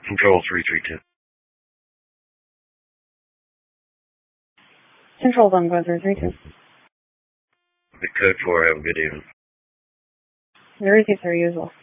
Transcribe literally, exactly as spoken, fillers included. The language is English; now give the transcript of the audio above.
Control three three two. Control one go three three two. The code four, have a good evening. The repeats are usual.